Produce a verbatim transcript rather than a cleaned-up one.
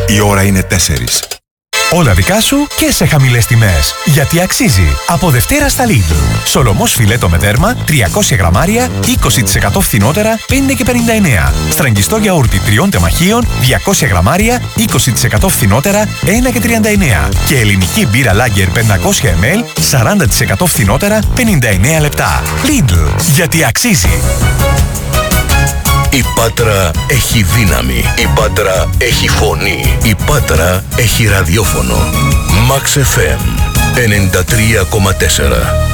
Η ώρα είναι τέσσερις. Όλα δικά σου και σε χαμηλές τιμές. Γιατί αξίζει. Από Δευτέρα στα Lidl. Σολομός φιλέτο με δέρμα, τριακόσια γραμμάρια, είκοσι τοις εκατό φθηνότερα, πέντε και πενήντα εννέα. Στραγγιστό γιαούρτι τριών τεμαχίων, διακόσια γραμμάρια, είκοσι τοις εκατό φθηνότερα, ένα και τριάντα εννέα. Και ελληνική μπύρα Lager πεντακόσια μιλιλίτρα, σαράντα τοις εκατό φθηνότερα, πενήντα εννέα λεπτά. Lidl. Γιατί αξίζει. Η Πάτρα έχει δύναμη. Η Πάτρα έχει φωνή. Η Πάτρα έχει ραδιόφωνο. Max εφ εμ ενενήντα τρία κόμμα τέσσερα.